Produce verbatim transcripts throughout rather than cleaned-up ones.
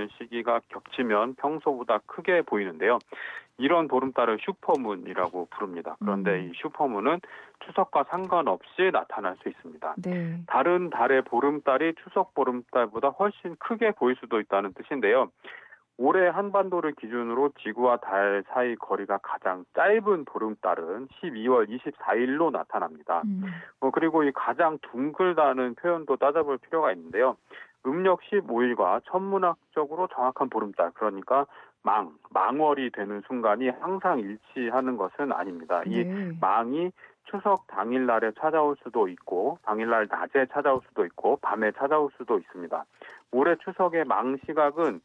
되는 시기가 겹치면 평소보다 크게 보이는데요. 이런 보름달을 슈퍼문이라고 부릅니다. 그런데 음. 이 슈퍼문은 추석과 상관없이 나타날 수 있습니다. 네. 다른 달의 보름달이 추석 보름달보다 훨씬 크게 보일 수도 있다는 뜻인데요. 올해 한반도를 기준으로 지구와 달 사이 거리가 가장 짧은 보름달은 십이월 이십사일로 나타납니다. 음. 어, 그리고 이 가장 둥글다는 표현도 따져볼 필요가 있는데요. 음력 십오일과 천문학적으로 정확한 보름달, 그러니까 망, 망월이 되는 순간이 항상 일치하는 것은 아닙니다. 이 네. 망이 추석 당일날에 찾아올 수도 있고, 당일날 낮에 찾아올 수도 있고, 밤에 찾아올 수도 있습니다. 올해 추석의 망 시각은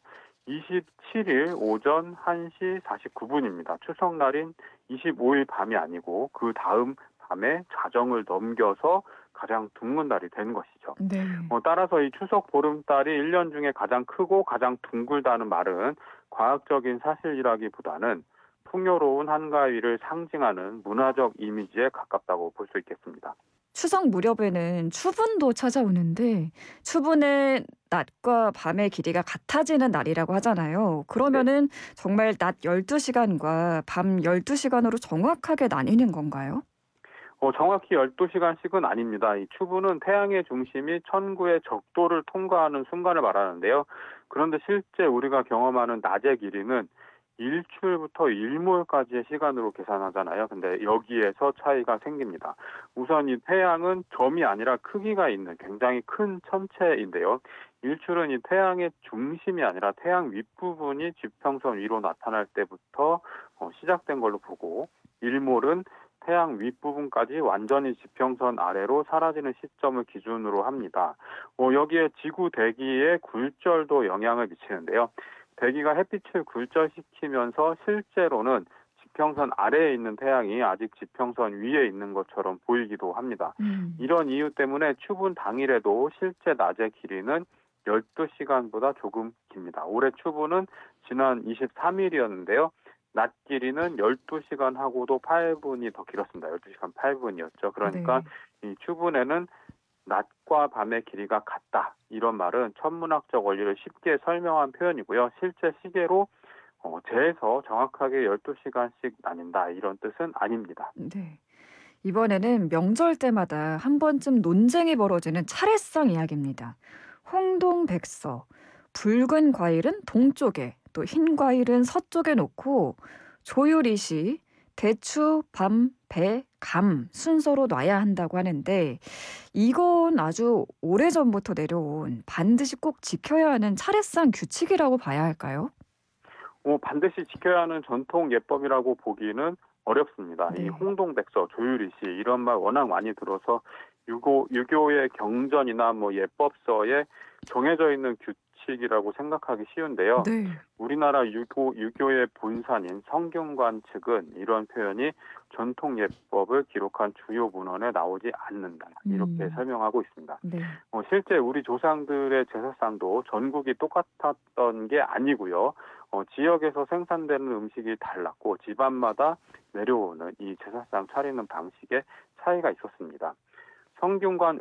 이십칠일 오전 한 시 사십구 분입니다. 추석날인 이십오일 밤이 아니고 그 다음 밤에 자정을 넘겨서 가장 둥근 달이 되는 것이죠. 네. 어, 따라서 이 추석 보름달이 일 년 중에 가장 크고 가장 둥글다는 말은 과학적인 사실이라기보다는 풍요로운 한가위를 상징하는 문화적 이미지에 가깝다고 볼 수 있겠습니다. 추석 무렵에는 추분도 찾아오는데 추분은 낮과 밤의 길이가 같아지는 날이라고 하잖아요. 네. 그러면은 정말 낮 열두 시간과 밤 열두 시간으로 정확하게 나뉘는 건가요? 어, 정확히 열두 시간씩은 아닙니다. 이 추부는 태양의 중심이 천구의 적도를 통과하는 순간을 말하는데요. 그런데 실제 우리가 경험하는 낮의 길이는 일출부터 일몰까지의 시간으로 계산하잖아요. 근데 여기에서 차이가 생깁니다. 우선 이 태양은 점이 아니라 크기가 있는 굉장히 큰 천체인데요. 일출은 이 태양의 중심이 아니라 태양 윗부분이 지평선 위로 나타날 때부터 어, 시작된 걸로 보고, 일몰은 태양 윗부분까지 완전히 지평선 아래로 사라지는 시점을 기준으로 합니다. 어, 여기에 지구 대기의 굴절도 영향을 미치는데요. 대기가 햇빛을 굴절시키면서 실제로는 지평선 아래에 있는 태양이 아직 지평선 위에 있는 것처럼 보이기도 합니다. 음. 이런 이유 때문에 추분 당일에도 실제 낮의 길이는 열두 시간보다 조금 깁니다. 올해 추분은 지난 이십삼일이었는데요. 낮 길이는 열두 시간하고도 팔 분이 더 길었습니다. 열두 시간 팔 분이었죠. 그러니까 네. 이 추분에는 낮과 밤의 길이가 같다, 이런 말은 천문학적 원리를 쉽게 설명한 표현이고요. 실제 시계로 어, 재서 정확하게 열두 시간씩 나뉜다, 이런 뜻은 아닙니다. 네. 이번에는 명절 때마다 한 번쯤 논쟁이 벌어지는 차례상 이야기입니다. 홍동백서. 붉은 과일은 동쪽에, 또 흰 과일은 서쪽에 놓고 조유리시, 대추, 밤, 배, 감 순서로 놔야 한다고 하는데 이건 아주 오래전부터 내려온 반드시 꼭 지켜야 하는 차례상 규칙이라고 봐야 할까요? 어, 반드시 지켜야 하는 전통 예법이라고 보기는 어렵습니다. 이 네. 홍동백서, 조유리시, 이런 말 워낙 많이 들어서 유교, 유교의 경전이나 뭐 예법서에 정해져 있는 규칙이라고 생각하기 쉬운데요. 네. 우리나라 유교, 유교의 본산인 성균관 측은 이런 표현이 전통 예법을 기록한 주요 문헌에 나오지 않는다, 이렇게 음. 설명하고 있습니다. 네. 어, 실제 우리 조상들의 제사상도 전국이 똑같았던 게 아니고요. 어, 지역에서 생산되는 음식이 달랐고 집안마다 내려오는 이 제사상 차리는 방식에 차이가 있었습니다. 성균관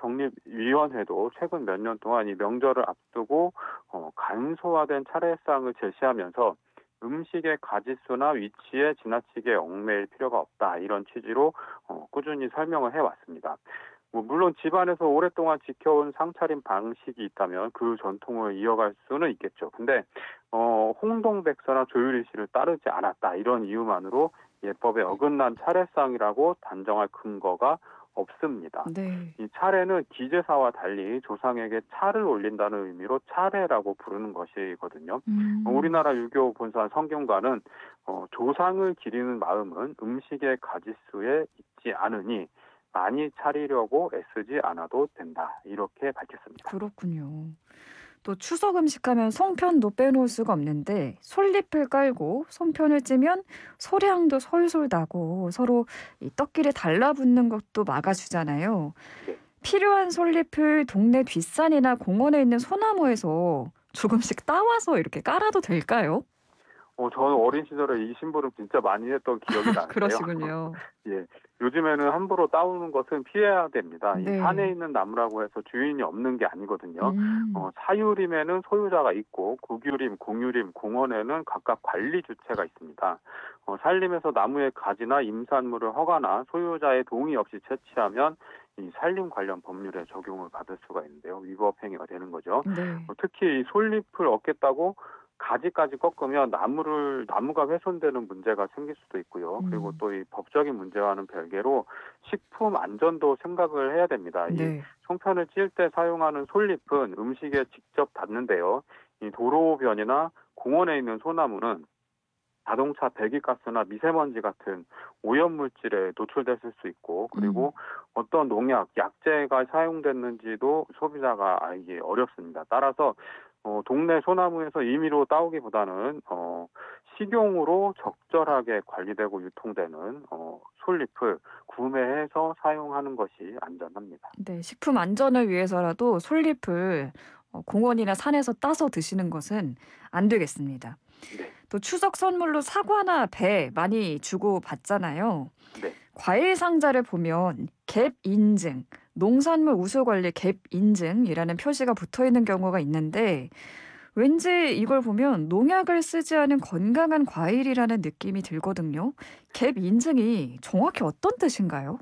의례정립위원회도 최근 몇 년 동안 이 명절을 앞두고 어, 간소화된 차례상을 제시하면서 음식의 가짓수나 위치에 지나치게 얽매일 필요가 없다, 이런 취지로 어, 꾸준히 설명을 해왔습니다. 뭐 물론 집안에서 오랫동안 지켜온 상차림 방식이 있다면 그 전통을 이어갈 수는 있겠죠. 근데 어, 홍동백서나 조유리시를 따르지 않았다, 이런 이유만으로 예법에 어긋난 차례상이라고 단정할 근거가 없습니다. 네. 이 차례는 기제사와 달리 조상에게 차를 올린다는 의미로 차례라고 부르는 것이거든요. 음. 우리나라 유교 본산 성균관은 어, 조상을 기리는 마음은 음식의 가짓수에 있지 않으니 많이 차리려고 애쓰지 않아도 된다, 이렇게 밝혔습니다. 그렇군요. 또 추석 음식하면 송편도 빼놓을 수가 없는데 솔잎을 깔고 송편을 찌면 소량도 솔솔 나고 서로 이 떡끼리 달라붙는 것도 막아주잖아요. 네. 필요한 솔잎을 동네 뒷산이나 공원에 있는 소나무에서 조금씩 따와서 이렇게 깔아도 될까요? 어, 저는 어린 시절에 이 심부름 진짜 많이 했던 기억이 나는데요. 그러시군요. 예. 요즘에는 함부로 따오는 것은 피해야 됩니다. 이 산에 네. 있는 나무라고 해서 주인이 없는 게 아니거든요. 어, 음. 사유림에는 소유자가 있고 국유림, 공유림, 공원에는 각각 관리 주체가 있습니다. 어, 산림에서 나무의 가지나 임산물을 허가나 소유자의 동의 없이 채취하면 이 산림 관련 법률에 적용을 받을 수가 있는데요. 위법 행위가 되는 거죠. 네. 어, 특히 이 솔잎을 얻겠다고 가지까지 꺾으면 나무를 나무가 훼손되는 문제가 생길 수도 있고요. 그리고 음. 또 이 법적인 문제와는 별개로 식품 안전도 생각을 해야 됩니다. 이 네. 송편을 찔 때 사용하는 솔잎은 음식에 직접 닿는데요. 이 도로변이나 공원에 있는 소나무는 자동차 배기가스나 미세먼지 같은 오염물질에 노출됐을 수 있고, 음. 그리고 어떤 농약, 약재가 사용됐는지도 소비자가 알기 어렵습니다. 따라서 어, 동네 소나무에서 임의로 따오기보다는 어, 식용으로 적절하게 관리되고 유통되는 어, 솔잎을 구매해서 사용하는 것이 안전합니다. 네. 식품 안전을 위해서라도 솔잎을 어 공원이나 산에서 따서 드시는 것은 안 되겠습니다. 네, 또 추석 선물로 사과나 배 많이 주고받잖아요. 네. 과일 상자를 보면 갭 인증, 농산물 우수 관리 갭 인증이라는 표시가 붙어 있는 경우가 있는데 왠지 이걸 보면 농약을 쓰지 않은 건강한 과일이라는 느낌이 들거든요. 갭 인증이 정확히 어떤 뜻인가요?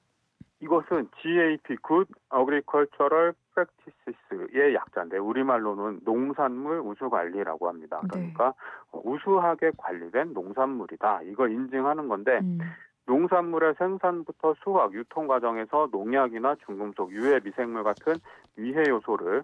이것은 지에이피 Good Agricultural Practices의 약자인데 우리말로는 농산물 우수 관리라고 합니다. 네. 그러니까 어, 우수하게 관리된 농산물이다. 이걸 인증하는 건데 음. 농산물의 생산부터 수확, 유통 과정에서 농약이나 중금속, 유해 미생물 같은 위해 요소를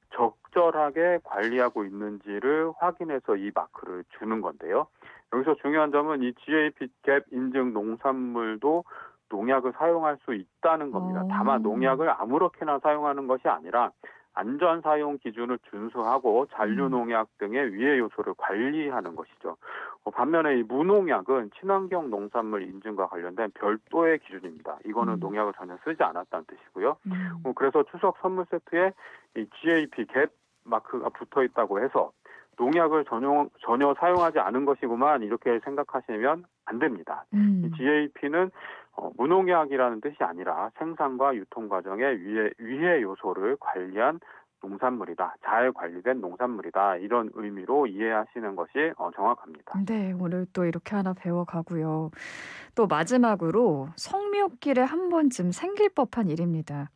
적절하게 관리하고 있는지를 확인해서 이 마크를 주는 건데요. 여기서 중요한 점은 이 지에이피 갭 인증 농산물도 농약을 사용할 수 있다는 겁니다. 다만 어. 농약을 아무렇게나 사용하는 것이 아니라 안전 사용 기준을 준수하고 잔류 음. 농약 등의 위해 요소를 관리하는 것이죠. 어, 반면에 이 무농약은 친환경 농산물 인증과 관련된 별도의 기준입니다. 이거는 음. 농약을 전혀 쓰지 않았다는 뜻이고요. 음. 어, 그래서 추석 선물 세트에 이 지에이피 갭 마크가 붙어 있다고 해서 농약을 전용, 전혀 사용하지 않은 것이구만 이렇게 생각하시면 안 됩니다. 이 음. 지에이피는 어, 무농약이라는 뜻이 아니라 생산과 유통 과정의 위해, 위해 요소를 관리한 농산물이다. 잘 관리된 농산물이다. 이런 의미로 이해하시는 것이 어, 정확합니다. 네. 오늘 또 이렇게 하나 배워가고요. 또 마지막으로 성묘길에 한 번쯤 생길 법한 일입니다.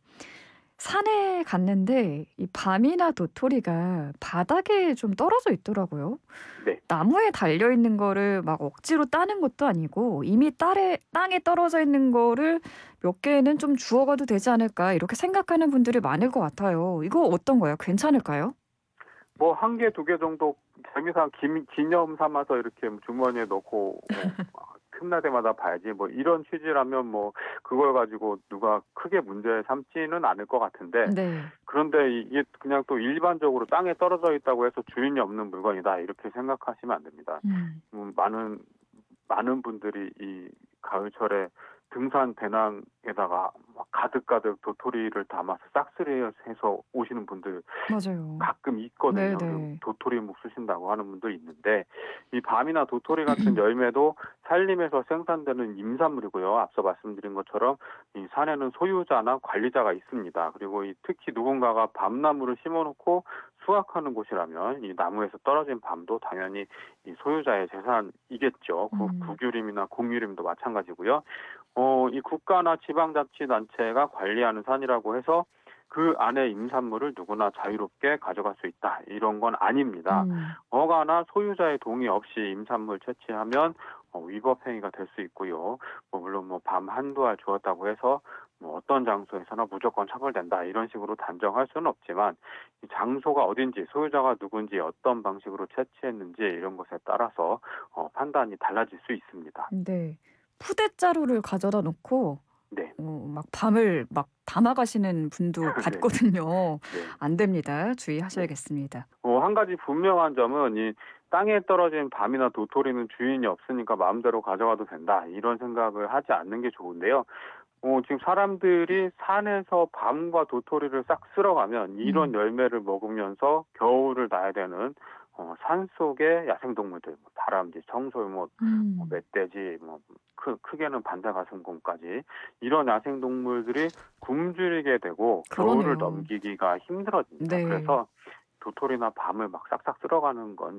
산에 갔는데 이 밤이나 도토리가 바닥에 좀 떨어져 있더라고요. 네. 나무에 달려 있는 거를 막 억지로 따는 것도 아니고 이미 딸에 땅에 떨어져 있는 거를 몇 개는 좀 주워 가도 되지 않을까 이렇게 생각하는 분들이 많을 것 같아요. 이거 어떤가요? 괜찮을까요? 뭐 한 개, 두 개 정도 재미삼 기, 기념 삼아서 이렇게 주머니에 넣고 어, 틈날 때마다 봐야지 뭐 이런 취지라면 뭐 그걸 가지고 누가 크게 문제 삼지는 않을 것 같은데 네. 그런데 이게 그냥 또 일반적으로 땅에 떨어져 있다고 해서 주인이 없는 물건이다 이렇게 생각하시면 안 됩니다. 음. 음, 많은 많은 분들이 이 가을철에 등산 배낭에다가 막 가득가득 도토리를 담아서 싹쓸이해서 오시는 분들 맞아요. 가끔 있거든요. 그리고 네네. 도토리 묵 쓰신다고 하는 분도 있는데 이 밤이나 도토리 같은 열매도 산림에서 생산되는 임산물이고요. 앞서 말씀드린 것처럼 이 산에는 소유자나 관리자가 있습니다. 그리고 이 특히 누군가가 밤나무를 심어놓고 수확하는 곳이라면 이 나무에서 떨어진 밤도 당연히 이 소유자의 재산이겠죠. 구, 음. 국유림이나 공유림도 마찬가지고요. 어, 이 국가나 지방자치단체가 관리하는 산이라고 해서 그 안에 임산물을 누구나 자유롭게 가져갈 수 있다. 이런 건 아닙니다. 음. 허가나 소유자의 동의 없이 임산물 채취하면 어, 위법 행위가 될 수 있고요. 뭐 물론 뭐 밤 한두 알 주었다고 해서 뭐 어떤 장소에서나 무조건 처벌된다. 이런 식으로 단정할 수는 없지만 이 장소가 어딘지 소유자가 누군지 어떤 방식으로 채취했는지 이런 것에 따라서 어, 판단이 달라질 수 있습니다. 네. 푸대자루를 가져다 놓고 네. 어 막 밤을 막 담아 가시는 분도 네. 봤거든요. 네. 안 됩니다. 네. 주의하셔야겠습니다. 어, 한 가지 분명한 점은 이 땅에 떨어진 밤이나 도토리는 주인이 없으니까 마음대로 가져가도 된다. 이런 생각을 하지 않는 게 좋은데요. 어, 지금 사람들이 산에서 밤과 도토리를 싹 쓸어가면 이런 음. 열매를 먹으면서 겨울을 나야 되는 어 산속의 야생동물들 뭐 다람쥐, 청설모, 뭐 음. 멧돼지 뭐 크 크게는 반다가슴곰까지 이런 야생동물들이 굶주리게 되고 겨울을 그러네요. 넘기기가 힘들어집니다. 네. 그래서 도토리나 밤을 막 싹싹 쓸어가는 건